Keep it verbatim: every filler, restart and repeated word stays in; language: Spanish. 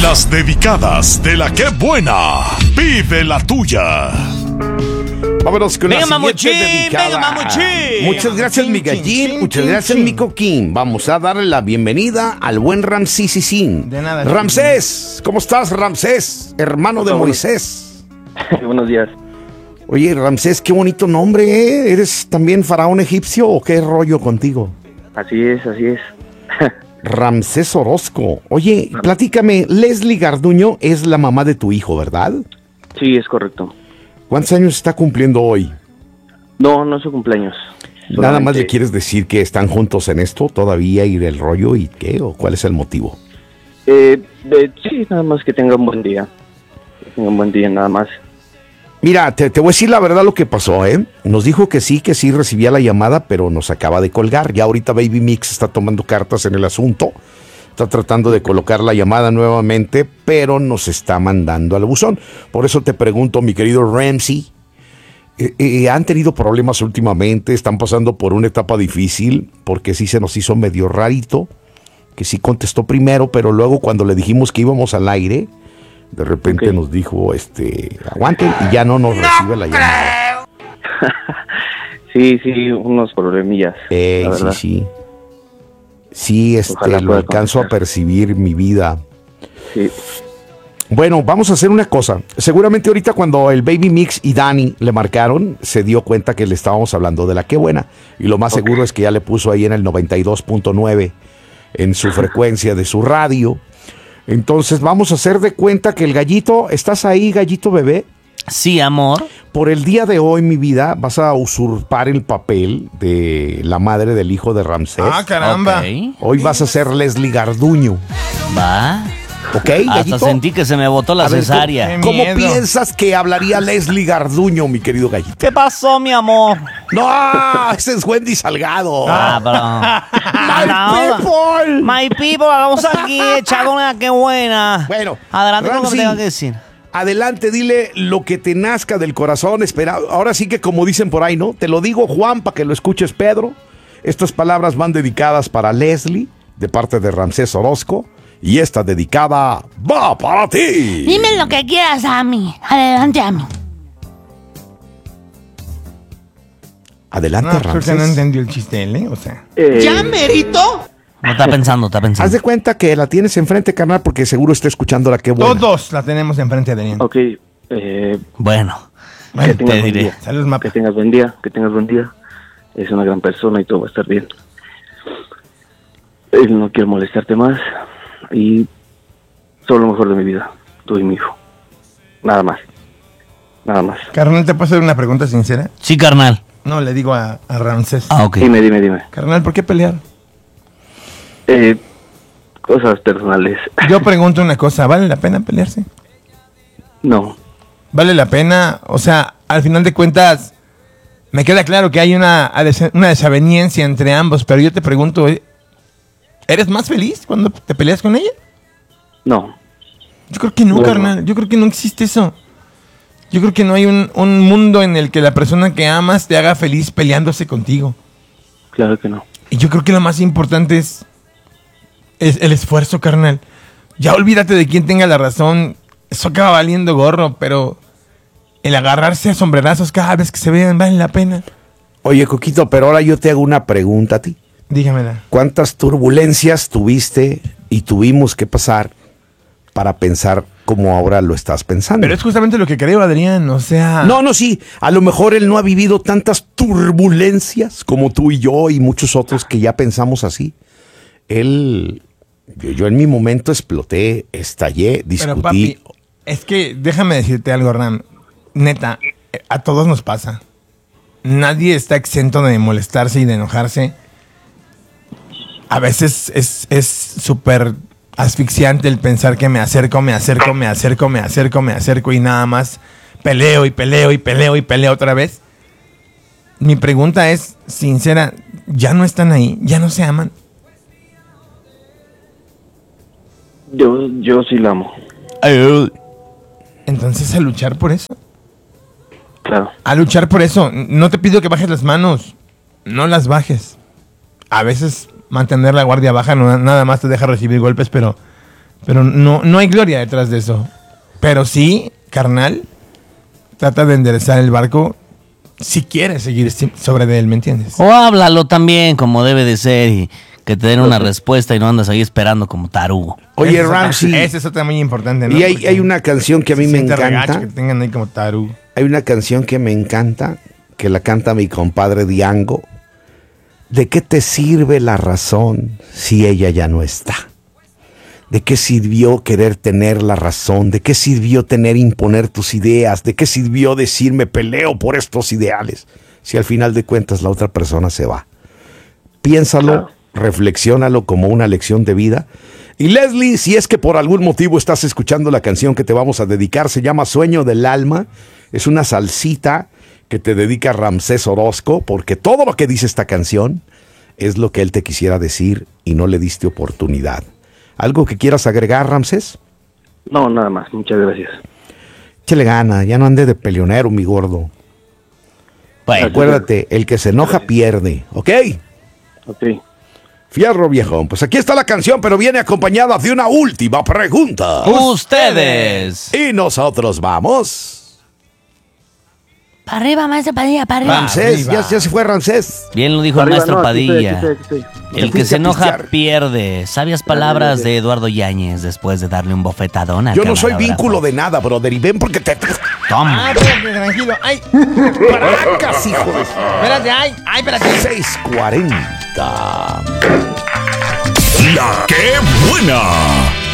Las dedicadas de la que buena. Vive la tuya. Vámonos con venga, la siguiente mamuchín, dedicada. venga, mamuchín. Muchas gracias, mi gallín. Muchas gracias, mi coquín. Vamos a darle la bienvenida al buen Ramsesín. De nada. Ramsés, ¿cómo estás, Ramsés? Hermano de Moisés. Buenos días. Oye, Ramsés, qué bonito nombre, ¿eh? ¿Eres también faraón egipcio o qué rollo contigo? Así es, así es. Ramsés Orozco. Oye, platícame, Leslie Garduño es la mamá de tu hijo, ¿verdad? Sí, es correcto. ¿Cuántos años está cumpliendo hoy? No, no es su cumpleaños. Nada Solamente- más le quieres decir que están juntos en esto todavía y el rollo y qué, o cuál es el motivo. Eh, de- sí, nada más que tenga un buen día. Que tenga un buen día, nada más. Mira, te, te voy a decir la verdad lo que pasó, ¿eh? Nos dijo que sí, que sí recibía la llamada, pero nos acaba de colgar. Ya ahorita Baby Mix está tomando cartas en el asunto. Está tratando de colocar la llamada nuevamente, pero nos está mandando al buzón. Por eso te pregunto, mi querido Ramsey, eh, eh, ¿han tenido problemas últimamente? ¿Están pasando por una etapa difícil? Porque sí se nos hizo medio rarito, que sí contestó primero, pero luego cuando le dijimos que íbamos al aire, de repente Ok. nos dijo, este, aguanten, y ya no nos recibe la llamada. Sí, sí, unos problemillas. Eh, la sí, verdad. sí. Sí, este, Ojalá lo pueda alcanzo a contestar. percibir, mi vida. Sí. Bueno, vamos a hacer una cosa. Seguramente ahorita cuando el Baby Mix y Dani le marcaron, se dio cuenta que le estábamos hablando de la Qué Buena. Y lo más Ok. seguro es que ya le puso ahí en el noventa y dos punto nueve en su frecuencia de su radio. Entonces vamos a hacer de cuenta que el gallito, ¿estás ahí, gallito bebé? Sí, amor. Por el día de hoy, mi vida, vas a usurpar el papel de la madre del hijo de Ramsés. Ah, caramba. Ok. Hoy vas a ser Leslie Garduño, Va. ¿ok, Hasta gallito? sentí que se me botó la A ver, cesárea. ¿Cómo Miedo. piensas que hablaría Leslie Garduño, mi querido gallito? ¿Qué pasó, mi amor? ¡No! ¡Ese es Wendy Salgado! Ah, pero... ¡My no, people! My people, vamos aquí, echar una qué buena. Bueno, Adelante con lo que Ramsey, tenga que decir. Adelante, dile lo que te nazca del corazón. Espera, ahora sí que como dicen por ahí, ¿no? Te lo digo, Juan, para que lo escuches, Pedro. Estas palabras van dedicadas para Leslie, de parte de Ramsés Orozco. Y esta dedicada va para ti. Dime lo que quieras, Ami. Adelante, Ami. Adelante, No, creo que no Ramsés. entendió el chiste él, ¿eh? O sea. Eh, No está pensando, está Haz pensando. de cuenta que la tienes enfrente, carnal, porque seguro está escuchando la que buena. Todos la tenemos enfrente de Adrián. Ok. Eh, Bueno, que tengas te buen diré. día. Saludos, Mapa. Que tengas buen día, que tengas buen día. Es una gran persona y todo va a estar bien. Eh, no quiero molestarte más. Y solo lo mejor de mi vida. Tú y mi hijo. Nada más. Nada más. Carnal, ¿te puedo hacer una pregunta sincera? Sí, carnal. No, le digo a, a Ramsés. Ah, ok. Dime, dime, dime. Carnal, ¿por qué pelear? Eh, cosas personales. Yo pregunto una cosa, ¿vale la pena pelearse? No. ¿Vale la pena? O sea, al final de cuentas, me queda claro que hay una, una desaveniencia entre ambos, pero yo te pregunto, ¿eres más feliz cuando te peleas con ella? No. Yo creo que no, Bueno. carnal. Yo creo que no existe eso. Yo creo que no hay un, un mundo en el que la persona que amas te haga feliz peleándose contigo. Claro que no. Y yo creo que lo más importante es, es el esfuerzo, carnal. Ya olvídate de quién tenga la razón. Eso acaba valiendo gorro, pero el agarrarse a sombrerazos cada vez que se vean vale la pena. Oye, Coquito, pero ahora yo te hago una pregunta a ti. Dígamela. ¿Cuántas turbulencias tuviste y tuvimos que pasar para pensar como ahora lo estás pensando? Pero es justamente lo que creo, Adrián. O sea... No, no, sí. A lo mejor él no ha vivido tantas turbulencias como tú y yo y muchos otros que ya pensamos así. Él, yo, yo en mi momento exploté, estallé, discutí. Pero papi, es que déjame decirte algo, Ram. Neta, eh, a todos nos pasa. Nadie está exento de molestarse y de enojarse. A veces es es súper asfixiante el pensar que me acerco, me acerco, me acerco, me acerco, me acerco y nada más peleo y peleo y peleo y peleo otra vez. Mi pregunta es sincera, ¿ya no están ahí? ¿Ya no se aman? Yo, yo sí la amo. Entonces a luchar por eso. Claro. A luchar por eso. No te pido que bajes las manos. No las bajes. A veces mantener la guardia baja no, nada más te deja recibir golpes, pero Pero no, no hay gloria detrás de eso. Pero sí, carnal, trata de enderezar el barco si quieres seguir sobre de él, ¿me entiendes? O háblalo también como debe de ser y que te den una respuesta y no andas ahí esperando como tarugo. Oye, Esa Ramsey. Esa es otra muy importante, ¿no? Y hay, Porque hay una canción que a mí se me siente encanta. regacho que tengan ahí como tarugo. Hay una canción que me encanta, que la canta mi compadre Diango. ¿De qué te sirve la razón si ella ya no está? ¿De qué sirvió querer tener la razón? ¿De qué sirvió tener imponer tus ideas? ¿De qué sirvió decirme peleo por estos ideales? Si al final de cuentas la otra persona se va. Piénsalo, Claro. reflexiónalo como una lección de vida. Y Leslie, si es que por algún motivo estás escuchando la canción que te vamos a dedicar, se llama Sueño del Alma. Es una salsita que te dedica Ramsés Orozco, porque todo lo que dice esta canción es lo que él te quisiera decir y no le diste oportunidad. ¿Algo que quieras agregar, Ramsés? No, nada más. Muchas gracias. Échale gana, ya no ande de peleonero, mi gordo. Bueno, Acuérdate, el que se enoja pierde, ¿ok? Ok. Fierro, viejón. Pues aquí está la canción, pero viene acompañada de una última pregunta. ustedes. Y nosotros vamos. Para arriba, maestro Padilla, para arriba. Ramsés, arriba. ya, ya se fue Ramsés. Bien lo dijo el Arriba, maestro no, aquí estoy, Padilla. aquí estoy, aquí estoy. El que fuiste se a enoja pistear. pierde. Sabias palabras de Eduardo Yáñez después de darle un bofetadón al Yo no soy camarógrafo. vínculo de nada, brother. Y ven porque te... Toma. Ah, espérate, tranquilo. Ay, ¡Bracas, hijo de... espérate, ay, ay, espérate. seis cuarenta. La que buena.